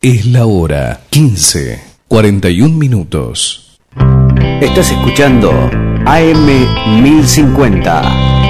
Es la hora 15:41. Estás escuchando AM 1050.